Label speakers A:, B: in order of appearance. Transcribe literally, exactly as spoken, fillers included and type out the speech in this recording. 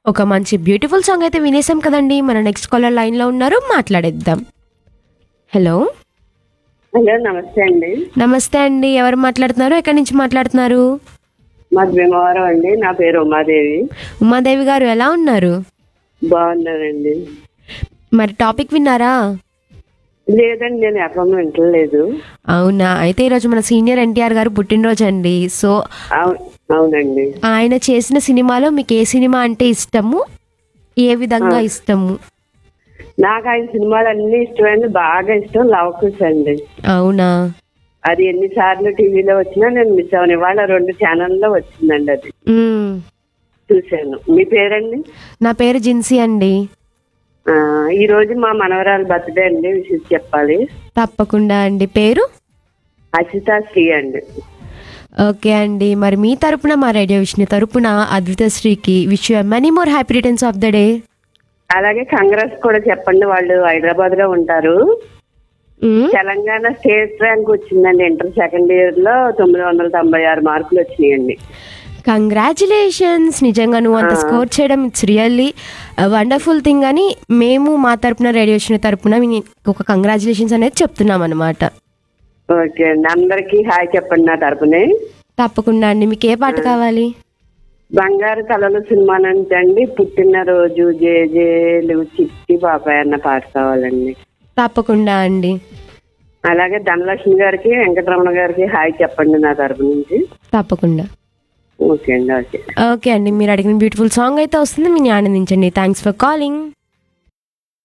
A: ఒక మంచి beautiful song అయితే వినేసాం కదండి. మన నెక్స్ట్ కాలర్ లైన్లో ఉన్నారు, మాట్లాడేద్దాం. హలో
B: హలో, నమస్తే అండి.
A: నమస్తే అండి, ఎవరు మాట్లాడుతున్నారు, ఎక్కడి నుంచి మాట్లాడుతున్నారు?
B: మాది భీమవరం అండి. నా పేరు ఉమాదేవి.
A: ఉమాదేవి గారు ఎలా ఉన్నారు?
B: బాగున్నానండి.
A: మరి టాపిక్ విన్నారా?
B: లేదండి, నేను ఎఫ్ఎం వింటలేదు.
A: అవునా, అయితే ఈరోజు మన సీనియర్ ఎన్టీఆర్ గారు పుట్టినరోజు అండి. సో
B: అవు- అవునండి.
A: ఆయన చేసిన సినిమాలో మీకు ఏ సినిమా అంటే ఇష్టము, ఏ విధంగా ఇష్టము?
B: నాకు ఆయన సినిమాలు అన్ని ఇష్టమైంది, బాగా ఇష్టం లవ్ కుష్ అండి.
A: అవునా,
B: అది ఎన్నిసార్లు టీవీలో వచ్చినా నేను మిస్ అవ్వను. ఇవాళ రెండు ఛానల్లో వచ్చిందండి, అది
A: మ్మ్.
B: చూశాను. మీ పేరండి?
A: నా పేరు జిన్సీ అండి.
B: ఆ, ఈ రోజు మా మనవరాలు బర్త్డే అండి, విషయం చెప్పాలి.
A: తప్పకుండా అండి. పేరు?
B: అసిత శ్రీ అండి.
A: ఓకే అండి, మరి మీ తరపున, మా రేడియో విష్ణు తరపున Advitha శ్రీకి wish you many more happy returns of the day.
B: అలాగే కాంగ్రెస్ కూడా చెప్పండి, వాళ్ళు హైదరాబాద్ లో ఉంటారు.
A: మ్మ్.
B: తెలంగాణ స్టేట్ ర్యాంక్ వచ్చిందండి. ఇంటర్ సెకండ్ ఇయర్ లో తొమ్మిది వందల తొంభై ఆరు మార్కులు వచ్చినాయండి.
A: కంగ్రాచులేషన్స్. నిజంగా నువ్వు అంత స్కోర్ చేయడం ఇట్స్ రియల్లీ వండర్ఫుల్ థింగ్ అని మేము మా తరపున రేడియో విష్ణు తరపున మీ- ఒక కంగ్రాచులేషన్స్ అనేది చెప్తున్నాం అనమాట.
B: ఓకే అండి, అందరికి హాయ్ చెప్పండి నా తరపునే.
A: తప్పకుండా అండి. మీకు ఏ పాట కావాలి?
B: బంగారు కళలు సినిమా నుంచి అండి, పుట్టినరోజు జేజేలు చిట్టి పాపాయ్ అన్న పాట కావాలండి.
A: తప్పకుండా అండి.
B: అలాగే ధనలక్ష్మి గారికి వెంకటరమణ గారికి హాయ్ చెప్పండి నా తరపు నుంచి.
A: తప్పకుండా.
B: ఓకే అండి. ఓకే
A: ఓకే అండి, మీరు అడిగిన బ్యూటిఫుల్ సాంగ్ అయితే వస్తుంది, మీరు ఆనందించండి. Thanks for calling.